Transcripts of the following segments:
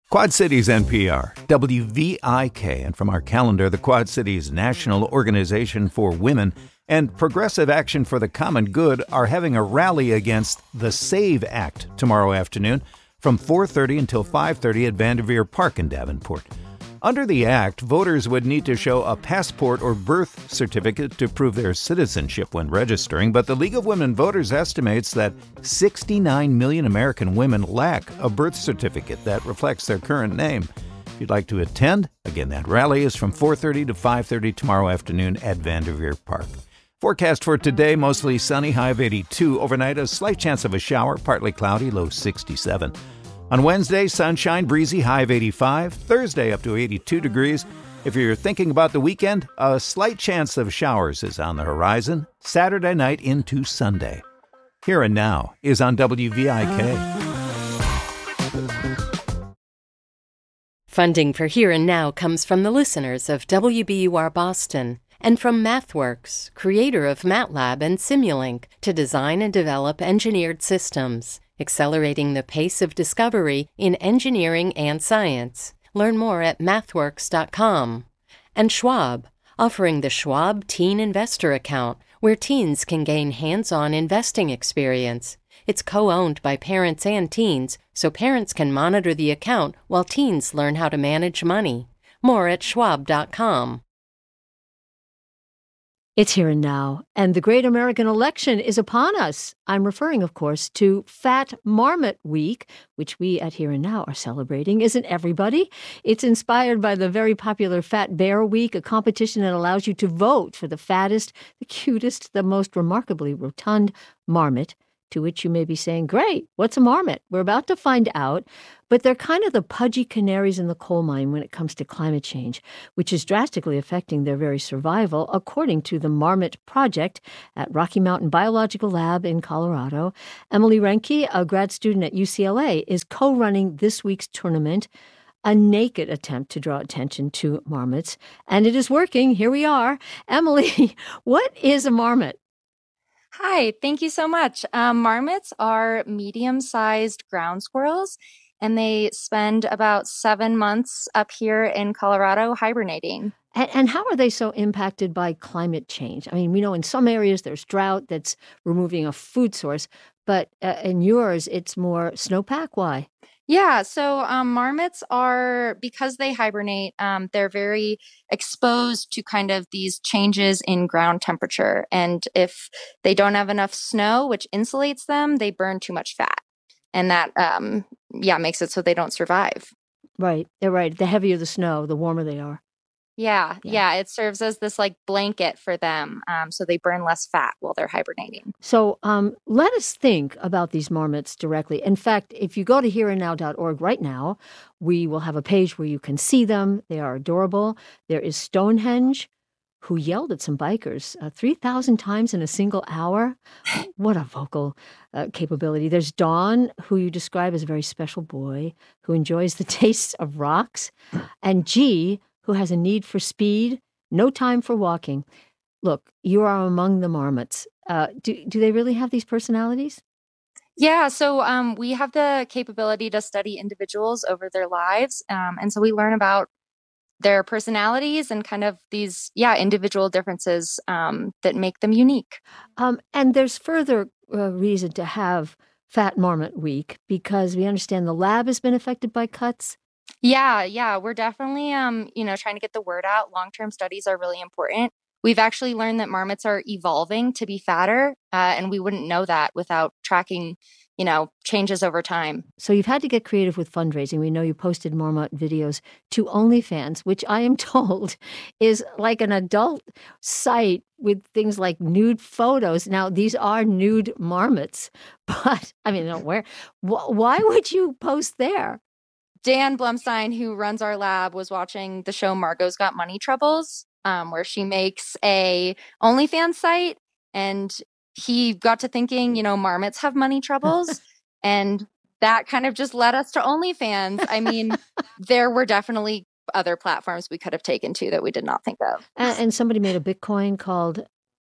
Quad Cities NPR, WVIK, and from our calendar, the Quad Cities National Organization for Women and Progressive Action for the Common Good are having a rally against the SAVE Act tomorrow afternoon from 4:30 until 5:30 at Vanderveer Park in Davenport. Under the act, voters would need to show a passport or birth certificate to prove their citizenship when registering, but the League of Women Voters estimates that 69 million American women lack a birth certificate that reflects their current name. If you'd like to attend, again, that rally is from 4:30 to 5:30 tomorrow afternoon at Vanderveer Park. Forecast for today, mostly sunny, high of 82. Overnight, a slight chance of a shower, partly cloudy, low 67. On Wednesday, sunshine, breezy, high of 85. Thursday, up to 82 degrees. If you're thinking about the weekend, a slight chance of showers is on the horizon. Saturday night into Sunday. Here and Now is on WVIK. Funding for Here and Now comes from the listeners of WBUR Boston and from MathWorks, creator of MATLAB and Simulink, to design and develop engineered systems, accelerating the pace of discovery in engineering and science. Learn more at mathworks.com. And Schwab, offering the Schwab Teen Investor Account, where teens can gain hands-on investing experience. It's co-owned by parents and teens, so parents can monitor the account while teens learn how to manage money. More at schwab.com. It's Here and Now, and the great American election is upon us. I'm referring, of course, to Fat Marmot Week, which we at Here and Now are celebrating. Isn't everybody? It's inspired by the very popular Fat Bear Week, a competition that allows you to vote for the fattest, the cutest, the most remarkably rotund marmot, to which you may be saying, great, what's a marmot? We're about to find out. But they're kind of the pudgy canaries in the coal mine when it comes to climate change, which is drastically affecting their very survival, according to the Marmot Project at Rocky Mountain Biological Lab in Colorado. Emily Renke, a grad student at UCLA, is co-running this week's tournament, a naked attempt to draw attention to marmots. And it is working. Here we are. Emily, what is a marmot? Hi, thank you so much. Marmots are medium-sized ground squirrels, and they spend about 7 months up here in Colorado hibernating. And how are they so impacted by climate change? I mean, we know in some areas there's drought that's removing a food source, but in yours, it's more snowpack. Why? Yeah, so marmots are, because they hibernate, they're very exposed to kind of these changes in ground temperature. And if they don't have enough snow, which insulates them, they burn too much fat. And that, makes it so they don't survive. Right, they're right. The heavier the snow, the warmer they are. Yeah. It serves as this like blanket for them, so they burn less fat while they're hibernating. So let us think about these marmots directly. In fact, if you go to hereandnow.org right now, we will have a page where you can see them. They are adorable. There is Stonehenge, who yelled at some bikers 3,000 times in a single hour. What a vocal capability. There's Dawn, who you describe as a very special boy who enjoys the taste of rocks. And G, who has a need for speed, no time for walking. Look, you are among the marmots. Do they really have these personalities? Yeah, so we have the capability to study individuals over their lives. And so we learn about their personalities and kind of these, individual differences that make them unique. And there's further reason to have Fat Marmot Week because we understand the lab has been affected by cuts. Yeah, we're definitely, trying to get the word out. Long-term studies are really important. We've actually learned that marmots are evolving to be fatter, and we wouldn't know that without tracking, changes over time. So you've had to get creative with fundraising. We know you posted marmot videos to OnlyFans, which I am told is like an adult site with things like nude photos. Now, these are nude marmots, but I mean, why would you post there? Dan Blumstein, who runs our lab, was watching the show Margot's Got Money Troubles, where she makes a OnlyFans site, and he got to thinking, marmots have money troubles, and that kind of just led us to OnlyFans. I mean, there were definitely other platforms we could have taken to that we did not think of. And somebody made a Bitcoin called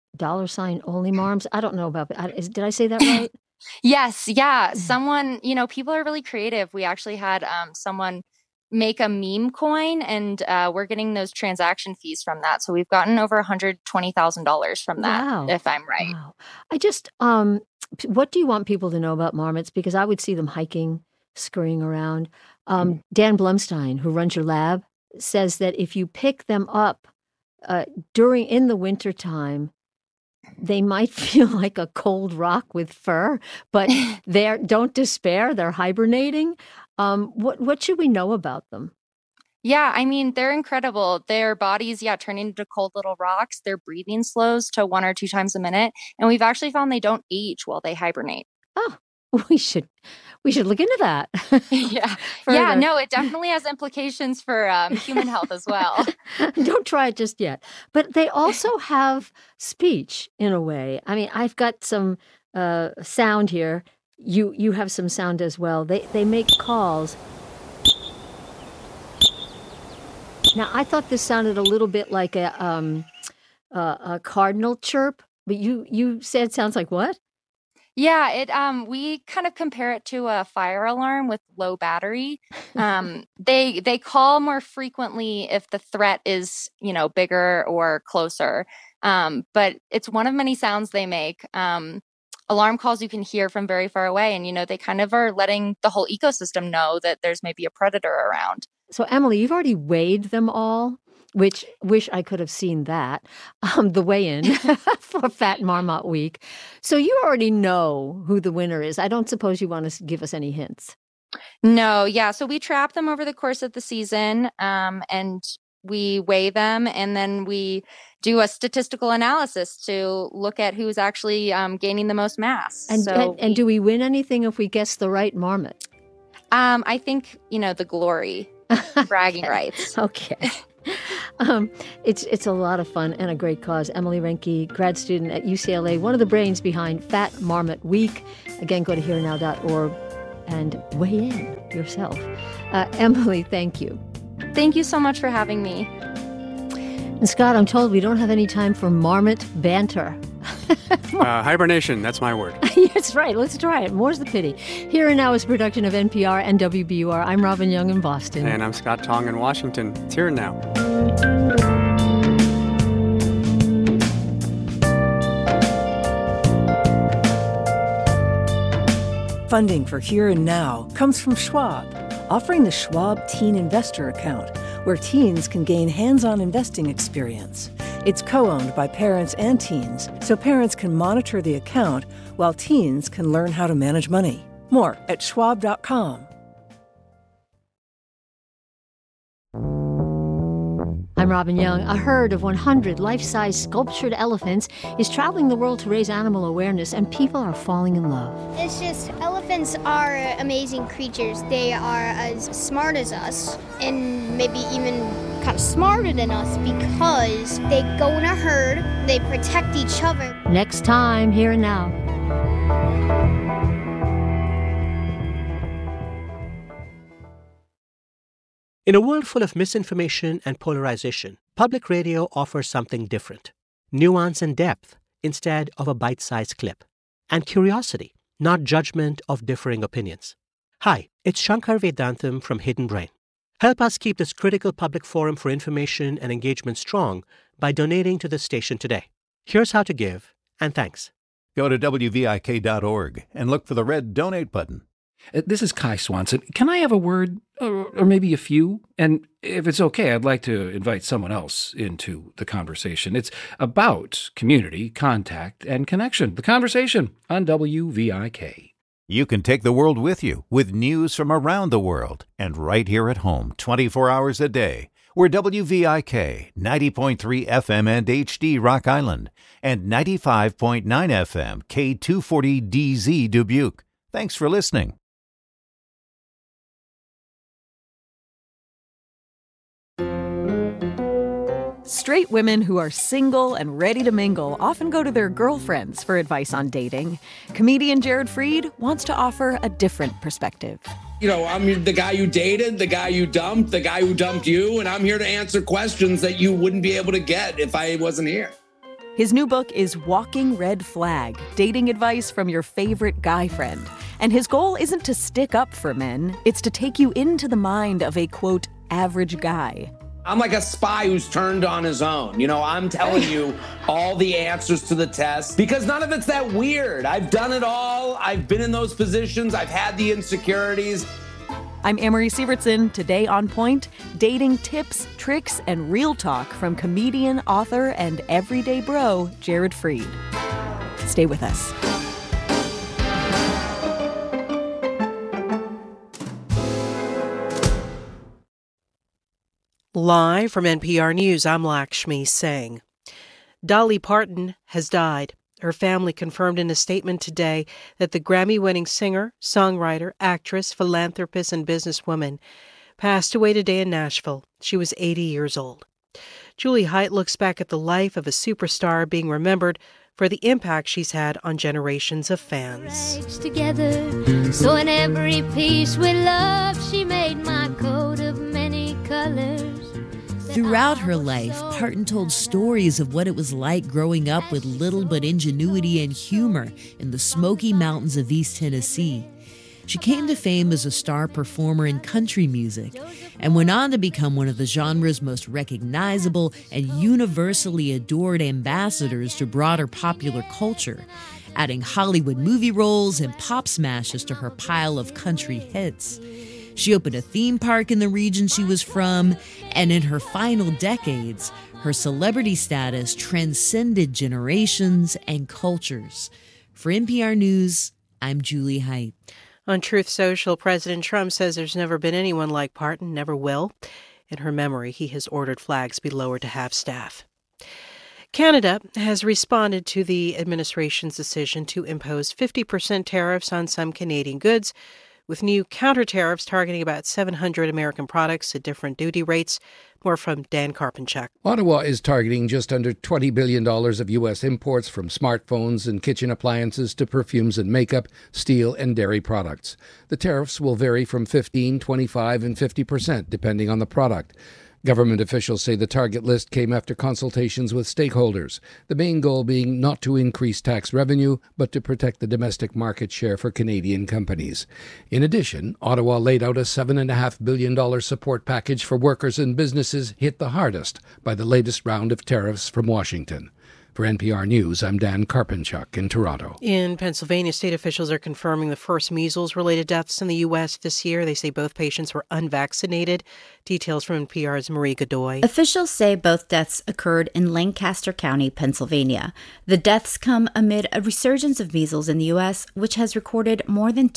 $OnlyMarms. I don't know about it. Did I say that right? Yes. Yeah. Someone, people are really creative. We actually had someone make a meme coin, and we're getting those transaction fees from that. So we've gotten over $120,000 from that, Wow. if I'm right. Wow. I just, what do you want people to know about marmots? Because I would see them hiking, scurrying around. Dan Blumstein, who runs your lab, says that if you pick them up in the wintertime, they might feel like a cold rock with fur, but don't despair. They're hibernating. What should we know about them? Yeah, I mean, they're incredible. Their bodies, turn into cold little rocks. Their breathing slows to 1 or 2 times a minute. And we've actually found they don't age while they hibernate. Oh, we should look into that. Yeah. Yeah, no, it definitely has implications for human health as well. Don't try it just yet. But they also have speech in a way. I mean, I've got some sound here. You have some sound as well. They make calls. Now, I thought this sounded a little bit like a cardinal chirp, but you said it sounds like what? Yeah, we kind of compare it to a fire alarm with low battery. They call more frequently if the threat is, bigger or closer. But it's one of many sounds they make. Alarm calls you can hear from very far away, and they kind of are letting the whole ecosystem know that there's maybe a predator around. So, Emily, you've already weighed them all, which wish I could have seen that, the weigh-in for Fat Marmot Week. So you already know who the winner is. I don't suppose you want to give us any hints. No, yeah. So we trap them over the course of the season, and we weigh them, and then we do a statistical analysis to look at who's actually gaining the most mass. And do we win anything if we guess the right marmot? I think, the glory, bragging rights. Okay. It's a lot of fun and a great cause. Emily Reinke, grad student at UCLA, one of the brains behind Fat Marmot Week. Again, go to hereandnow.org and weigh in yourself. Emily, thank you. Thank you so much for having me. And Scott, I'm told we don't have any time for marmot banter. Hibernation, that's my word. That's right. Let's try it. More's the pity. Here and Now is a production of NPR and WBUR. I'm Robin Young in Boston. And I'm Scott Tong in Washington. It's Here and Now. Funding for Here and Now comes from Schwab, offering the Schwab Teen Investor Account, where teens can gain hands-on investing experience. It's co-owned by parents and teens, so parents can monitor the account while teens can learn how to manage money. More at schwab.com. I'm Robin Young. A herd of 100 life-size sculptured elephants is traveling the world to raise animal awareness, and people are falling in love. It's just, elephants are amazing creatures. They are as smart as us, and maybe even kind of smarter than us, because they go in a herd, they protect each other. Next time, Here and Now. In a world full of misinformation and polarization, public radio offers something different. Nuance and depth instead of a bite-sized clip. And curiosity, not judgment of differing opinions. Hi, it's Shankar Vedantam from Hidden Brain. Help us keep this critical public forum for information and engagement strong by donating to the station today. Here's how to give, and thanks. Go to WVIK.org and look for the red Donate button. This is Kai Swanson. Can I have a word, or maybe a few? And if it's okay, I'd like to invite someone else into the conversation. It's about community, contact, and connection. The Conversation on WVIK. You can take the world with you with news from around the world and right here at home 24 hours a day. We're WVIK 90.3 FM and HD Rock Island and 95.9 FM K240DZ Dubuque. Thanks for listening. Straight women who are single and ready to mingle often go to their girlfriends for advice on dating. Comedian Jared Freed wants to offer a different perspective. I'm the guy you dated, the guy you dumped, the guy who dumped you, and I'm here to answer questions that you wouldn't be able to get if I wasn't here. His new book is Walking Red Flag, dating advice from your favorite guy friend. And his goal isn't to stick up for men, it's to take you into the mind of a, quote, average guy. I'm like a spy who's turned on his own. You know, I'm telling you all the answers to the test because none of it's that weird. I've done it all. I've been in those positions. I've had the insecurities. I'm Amory Sievertson. Today on Point, dating tips, tricks, and real talk from comedian, author, and everyday bro, Jared Freid. Stay with us. Live from NPR News, I'm Lakshmi Singh. Dolly Parton has died. Her family confirmed in a statement today that the Grammy-winning singer, songwriter, actress, philanthropist, and businesswoman passed away today in Nashville. She was 80 years old. Julie Height looks back at the life of a superstar being remembered for the impact she's had on generations of fans. Together, so in every piece with love, she made my coat of many colors. Throughout her life, Parton told stories of what it was like growing up with little but ingenuity and humor in the Smoky Mountains of East Tennessee. She came to fame as a star performer in country music and went on to become one of the genre's most recognizable and universally adored ambassadors to broader popular culture, adding Hollywood movie roles and pop smashes to her pile of country hits. She opened a theme park in the region she was from, and in her final decades, her celebrity status transcended generations and cultures. For NPR News, I'm Julie Height. On Truth Social, President Trump says there's never been anyone like Parton, never will. In her memory, he has ordered flags be lowered to half-staff. Canada has responded to the administration's decision to impose 50% tariffs on some Canadian goods, with new counter-tariffs targeting about 700 American products at different duty rates. More from Dan Karpenchuk. Ottawa is targeting just under $20 billion of U.S. imports, from smartphones and kitchen appliances to perfumes and makeup, steel and dairy products. The tariffs will vary from 15%, 25%, and 50%, depending on the product. Government officials say the target list came after consultations with stakeholders, the main goal being not to increase tax revenue, but to protect the domestic market share for Canadian companies. In addition, Ottawa laid out a $7.5 billion support package for workers and businesses hit the hardest by the latest round of tariffs from Washington. For NPR News, I'm Dan Karpenchuk in Toronto. In Pennsylvania, state officials are confirming the first measles-related deaths in the U.S. this year. They say both patients were unvaccinated. Details from NPR's Marie Godoy. Officials say both deaths occurred in Lancaster County, Pennsylvania. The deaths come amid a resurgence of measles in the U.S., which has recorded more than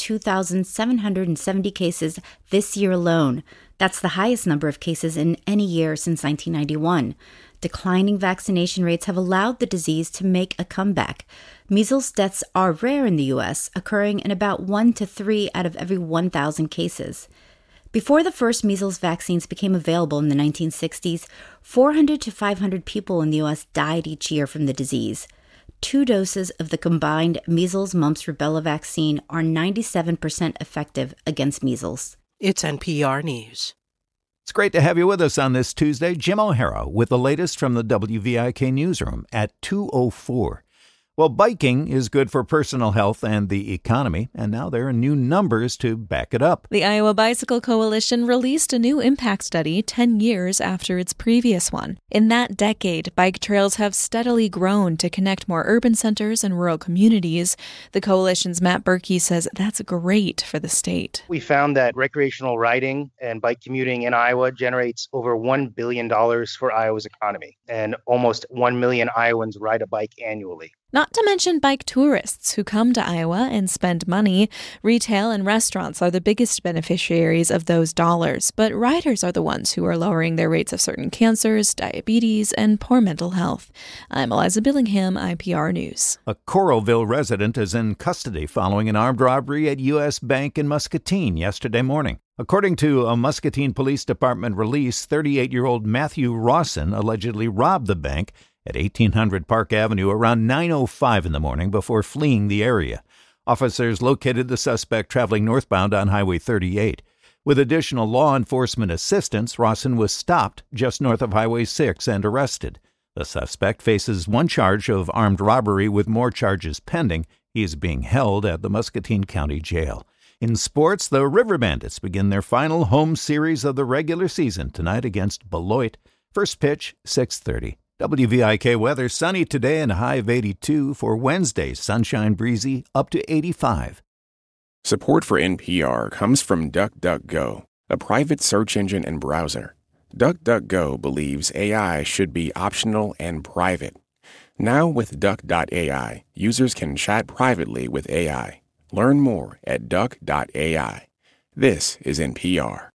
2,770 cases this year alone. That's the highest number of cases in any year since 1991. Declining vaccination rates have allowed the disease to make a comeback. Measles deaths are rare in the U.S., occurring in about 1 to 3 out of every 1,000 cases. Before the first measles vaccines became available in the 1960s, 400 to 500 people in the U.S. died each year from the disease. 2 doses of the combined measles, mumps, rubella vaccine are 97% effective against measles. It's NPR News. It's great to have you with us on this Tuesday. Jim O'Hara with the latest from the WVIK newsroom at 2:04. Well, biking is good for personal health and the economy, and now there are new numbers to back it up. The Iowa Bicycle Coalition released a new impact study 10 years after its previous one. In that decade, bike trails have steadily grown to connect more urban centers and rural communities. The coalition's Matt Berkey says that's great for the state. We found that recreational riding and bike commuting in Iowa generates over $1 billion for Iowa's economy, and almost 1 million Iowans ride a bike annually. Not to mention bike tourists who come to Iowa and spend money. Retail and restaurants are the biggest beneficiaries of those dollars, but riders are the ones who are lowering their rates of certain cancers, diabetes, and poor mental health. I'm Eliza Billingham, IPR News. A Coralville resident is in custody following an armed robbery at U.S. Bank in Muscatine yesterday morning. According to a Muscatine Police Department release, 38-year-old Matthew Rawson allegedly robbed the bank at 1800 Park Avenue around 9:05 in the morning before fleeing the area. Officers located the suspect traveling northbound on Highway 38. With additional law enforcement assistance, Rawson was stopped just north of Highway 6 and arrested. The suspect faces one charge of armed robbery with more charges pending. He is being held at the Muscatine County Jail. In sports, the River Bandits begin their final home series of the regular season tonight against Beloit. First pitch, 6:30. WVIK weather, sunny today and a high of 82. For Wednesday, sunshine breezy, up to 85. Support for NPR comes from DuckDuckGo, a private search engine and browser. DuckDuckGo believes AI should be optional and private. Now with Duck.ai, users can chat privately with AI. Learn more at Duck.ai. This is NPR.